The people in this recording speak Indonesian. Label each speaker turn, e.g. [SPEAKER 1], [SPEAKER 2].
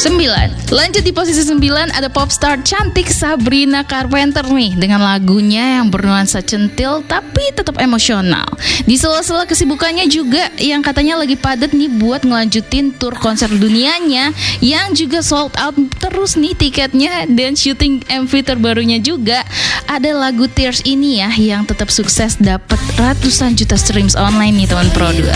[SPEAKER 1] 9. Lanjut di posisi 9 ada popstar cantik Sabrina Carpenter nih dengan lagunya yang bernuansa centil tapi tetap emosional. Di sela-sela kesibukannya juga yang katanya lagi padat nih buat ngelanjutin tur konser dunianya yang juga sold out terus nih tiketnya, dan syuting MV terbarunya juga ada lagu Tears ini ya yang tetap sukses dapat ratusan juta streams online nih teman Pro 2.